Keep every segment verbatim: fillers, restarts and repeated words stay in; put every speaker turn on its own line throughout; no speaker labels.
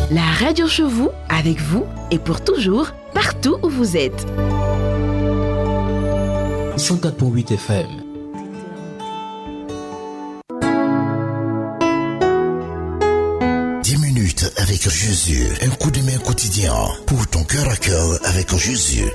La radio chez vous, avec vous et pour toujours, partout où vous êtes.
cent quatre virgule huit F M.
dix minutes avec Jésus, un coup de main quotidien pour ton cœur à cœur avec Jésus.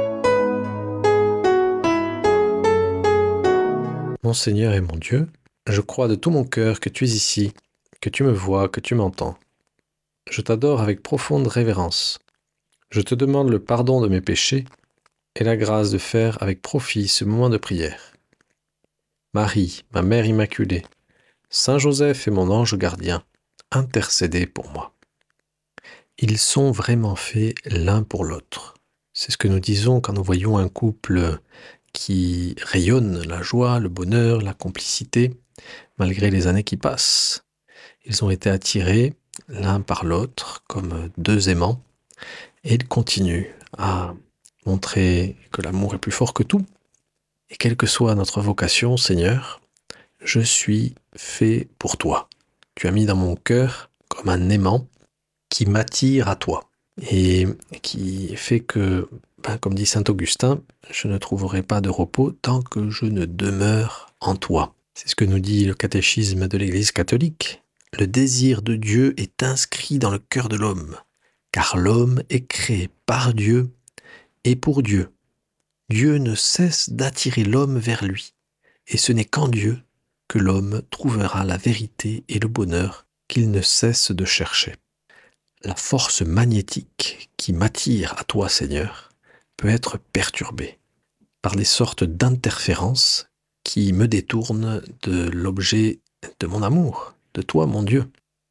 Mon Seigneur et mon Dieu, je crois de tout mon cœur que tu es ici, que tu me vois, que tu m'entends. Je t'adore avec profonde révérence. Je te demande le pardon de mes péchés et la grâce de faire avec profit ce moment de prière. Marie, ma Mère Immaculée, Saint Joseph et mon ange gardien, intercédez pour moi. Ils sont vraiment faits l'un pour l'autre. C'est ce que nous disons quand nous voyons un couple qui rayonne la joie, le bonheur, la complicité, malgré les années qui passent. Ils ont été attirés l'un par l'autre comme deux aimants et ils continuent à montrer que l'amour est plus fort que tout. Et quelle que soit notre vocation, Seigneur, je suis fait pour toi. Tu as mis dans mon cœur comme un aimant qui m'attire à toi et qui fait que, ben, comme dit saint Augustin, je ne trouverai pas de repos tant que je ne demeure en toi. C'est ce que nous dit le catéchisme de l'Église catholique. Le désir de Dieu est inscrit dans le cœur de l'homme, car l'homme est créé par Dieu et pour Dieu. Dieu ne cesse d'attirer l'homme vers lui, et ce n'est qu'en Dieu que l'homme trouvera la vérité et le bonheur qu'il ne cesse de chercher. La force magnétique qui m'attire à toi, Seigneur, peut être perturbée par des sortes d'interférences qui me détournent de l'objet de mon amour, de toi, mon Dieu.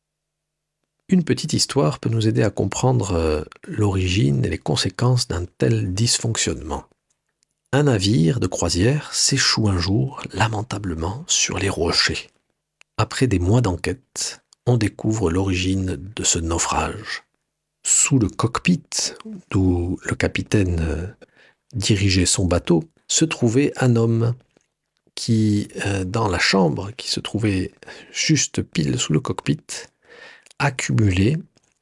Une petite histoire peut nous aider à comprendre l'origine et les conséquences d'un tel dysfonctionnement. Un navire de croisière s'échoue un jour lamentablement sur les rochers. Après des mois d'enquête, on découvre l'origine de ce naufrage. Sous le cockpit, d'où le capitaine dirigeait son bateau, se trouvait un homme qui, dans la chambre qui se trouvait juste pile sous le cockpit, accumulait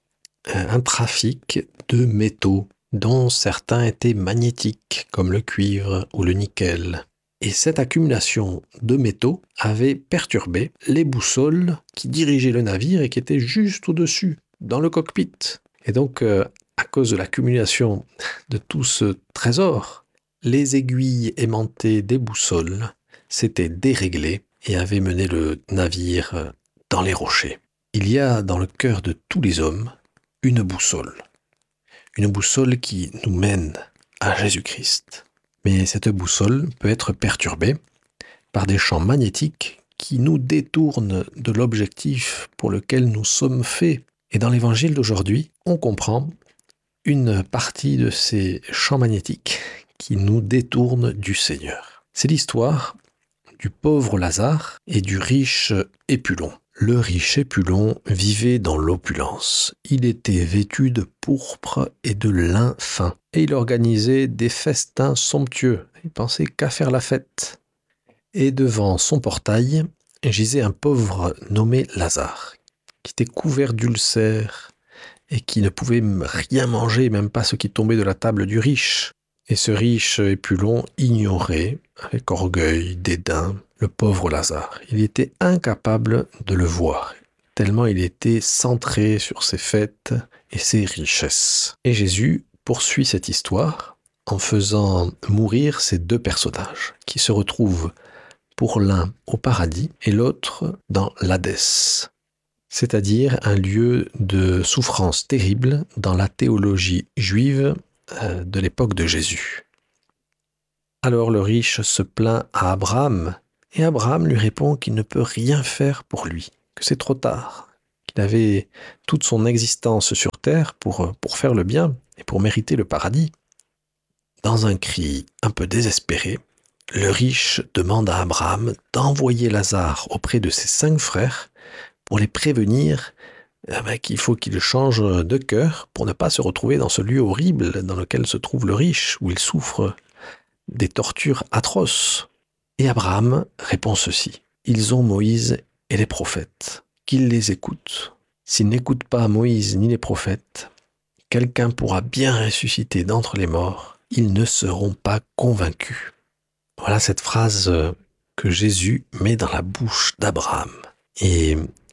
un trafic de métaux dont certains étaient magnétiques, comme le cuivre ou le nickel. Et cette accumulation de métaux avait perturbé les boussoles qui dirigeaient le navire et qui étaient juste au-dessus, dans le cockpit. Et donc, euh, à cause de l'accumulation de tout ce trésor, les aiguilles aimantées des boussoles s'étaient déréglées et avaient mené le navire dans les rochers. Il y a dans le cœur de tous les hommes une boussole. Une boussole qui nous mène à Jésus-Christ. Mais cette boussole peut être perturbée par des champs magnétiques qui nous détournent de l'objectif pour lequel nous sommes faits. Et dans l'évangile d'aujourd'hui, on comprend une partie de ces champs magnétiques qui nous détournent du Seigneur. C'est l'histoire du pauvre Lazare et du riche Épulon. Le riche Épulon vivait dans l'opulence. Il était vêtu de pourpre et de lin fin. Et il organisait des festins somptueux. Il pensait qu'à faire la fête. Et devant son portail, gisait un pauvre nommé Lazare, qui était couvert d'ulcères et qui ne pouvait rien manger, même pas ce qui tombait de la table du riche. Et ce riche Épulon ignorait, avec orgueil, dédain, le pauvre Lazare. Il était incapable de le voir, tellement il était centré sur ses fêtes et ses richesses. Et Jésus poursuit cette histoire en faisant mourir ces deux personnages, qui se retrouvent pour l'un au paradis et l'autre dans l'Hadès, c'est-à-dire un lieu de souffrance terrible dans la théologie juive de l'époque de Jésus. Alors le riche se plaint à Abraham, et Abraham lui répond qu'il ne peut rien faire pour lui, que c'est trop tard, qu'il avait toute son existence sur terre pour, pour faire le bien et pour mériter le paradis. Dans un cri un peu désespéré, le riche demande à Abraham d'envoyer Lazare auprès de ses cinq frères pour les prévenir eh ben, qu'il faut qu'il change de cœur pour ne pas se retrouver dans ce lieu horrible dans lequel se trouve le riche, où il souffre des tortures atroces. Et Abraham répond ceci: ils ont Moïse et les prophètes, qu'ils les écoutent. s'ils n'écoutent pas Moïse ni les prophètes, quelqu'un pourra bien ressusciter d'entre les morts, ils ne seront pas convaincus. Voilà cette phrase que Jésus met dans la bouche d'Abraham. Et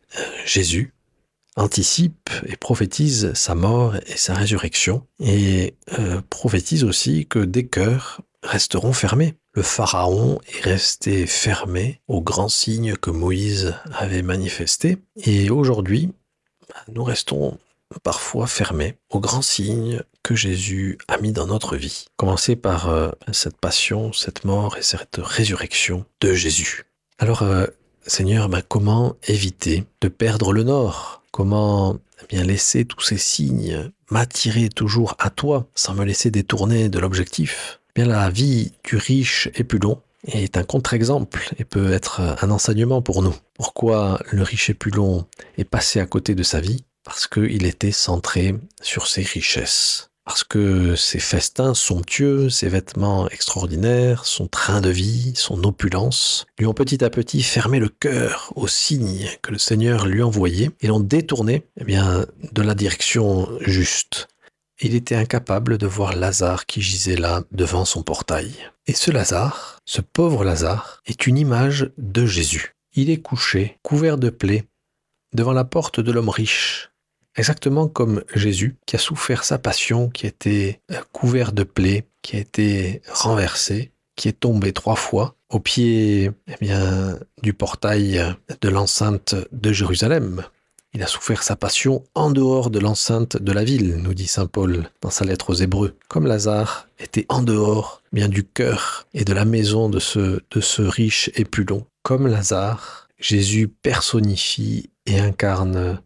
Jésus anticipe et prophétise sa mort et sa résurrection, et euh, prophétise aussi que des cœurs resteront fermés. Le Pharaon est resté fermé aux grands signes que Moïse avait manifestés, et aujourd'hui, nous restons parfois fermés aux grands signes que Jésus a mis dans notre vie. Commencer par euh, cette passion, cette mort et cette résurrection de Jésus. Alors, euh, Seigneur, ben, comment éviter de perdre le nord ? Comment eh bien, laisser tous ces signes m'attirer toujours à toi sans me laisser détourner de l'objectif ? Eh bien, la vie du riche Épulon est un contre-exemple et peut être un enseignement pour nous. Pourquoi le riche Épulon est passé à côté de sa vie ? Parce qu'il était centré sur ses richesses. Parce que ses festins somptueux, ses vêtements extraordinaires, son train de vie, son opulence, lui ont petit à petit fermé le cœur aux signes que le Seigneur lui envoyait et l'ont détourné eh bien, de la direction juste. Il était incapable de voir Lazare qui gisait là devant son portail. Et ce Lazare, ce pauvre Lazare, est une image de Jésus. Il est couché, couvert de plaies, devant la porte de l'homme riche. Exactement comme Jésus, qui a souffert sa passion, qui a été couvert de plaies, qui a été renversé, qui est tombé trois fois au pied eh bien, du portail de l'enceinte de Jérusalem. Il a souffert sa passion en dehors de l'enceinte de la ville, nous dit saint Paul dans sa lettre aux Hébreux. Comme Lazare était en dehors eh bien, du cœur et de la maison de ce, de ce riche Épulon. Comme Lazare, Jésus personnifie et incarne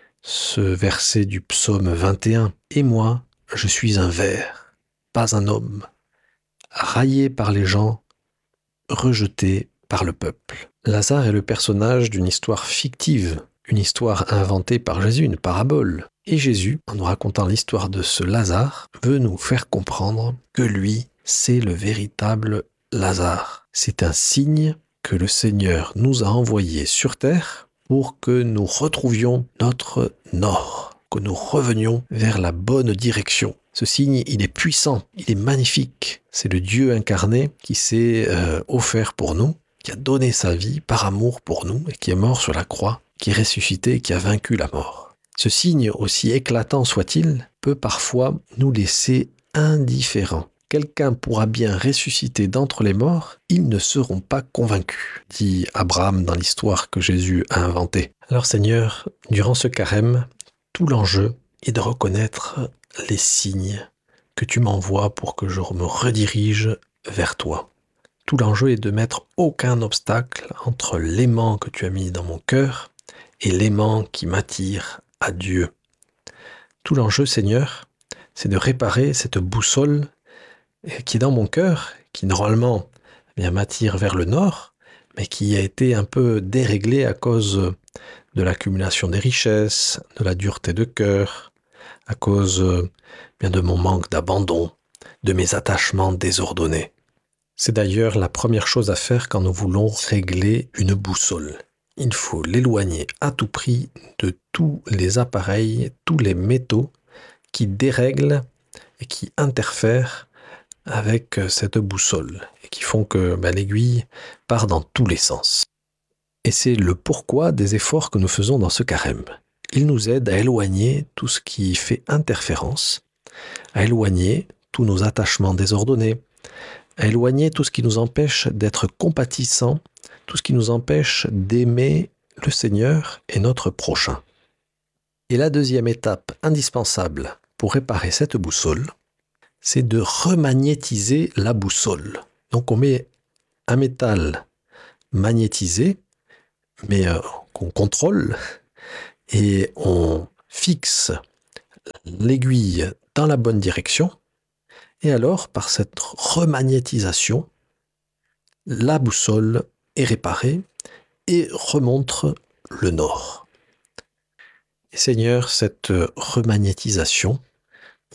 ce verset du psaume vingt et un. « Et moi, je suis un ver, pas un homme, raillé par les gens, rejeté par le peuple. » Lazare est le personnage d'une histoire fictive, une histoire inventée par Jésus, une parabole. Et Jésus, en nous racontant l'histoire de ce Lazare, veut nous faire comprendre que lui, c'est le véritable Lazare. C'est un signe que le Seigneur nous a envoyé sur terre pour que nous retrouvions notre nord, que nous revenions vers la bonne direction. Ce signe, il est puissant, il est magnifique. C'est le Dieu incarné qui s'est euh, offert pour nous, qui a donné sa vie par amour pour nous et qui est mort sur la croix, qui est ressuscité et qui a vaincu la mort. Ce signe, aussi éclatant soit-il, peut parfois nous laisser indifférents. Quelqu'un pourra bien ressusciter d'entre les morts, ils ne seront pas convaincus, dit Abraham dans l'histoire que Jésus a inventée. Alors Seigneur, durant ce carême, tout l'enjeu est de reconnaître les signes que tu m'envoies pour que je me redirige vers toi. Tout l'enjeu est de mettre aucun obstacle entre l'aimant que tu as mis dans mon cœur et l'aimant qui m'attire à Dieu. Tout l'enjeu, Seigneur, c'est de réparer cette boussole qui est dans mon cœur, qui normalement eh bien, m'attire vers le nord, mais qui a été un peu déréglée à cause de l'accumulation des richesses, de la dureté de cœur, à cause eh bien, de mon manque d'abandon, de mes attachements désordonnés. C'est d'ailleurs la première chose à faire quand nous voulons régler une boussole. Il faut l'éloigner à tout prix de tous les appareils, tous les métaux qui dérèglent et qui interfèrent avec cette boussole et qui font que ben, l'aiguille part dans tous les sens. Et c'est le pourquoi des efforts que nous faisons dans ce carême. Il nous aide à éloigner tout ce qui fait interférence, à éloigner tous nos attachements désordonnés, à éloigner tout ce qui nous empêche d'être compatissants, tout ce qui nous empêche d'aimer le Seigneur et notre prochain. Et la deuxième étape indispensable pour réparer cette boussole, c'est de remagnétiser la boussole. Donc on met un métal magnétisé, mais euh, qu'on contrôle, et on fixe l'aiguille dans la bonne direction, et alors par cette remagnétisation, la boussole est réparée et remontre le nord. Et Seigneur, cette remagnétisation,